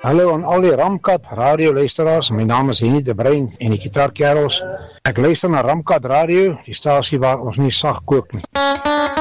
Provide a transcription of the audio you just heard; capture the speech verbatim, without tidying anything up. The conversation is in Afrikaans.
Hallo aan al die Ramkat radio luisteraars, my naam is Henny de Bruin en die Gitaarkerels. Ek luister na Ramkat Radio, die stasie waar ons nie sag kook nie.